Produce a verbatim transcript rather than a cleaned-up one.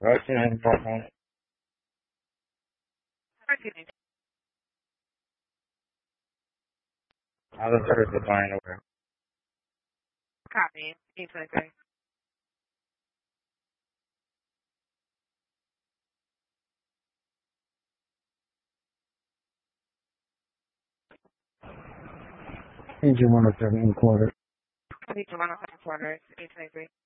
Russian and Brooklyn. I was heard the line over. Copy. eight twenty-three. Engine one oh seven quarter. Copy to one oh seven quarters. eight twenty-three.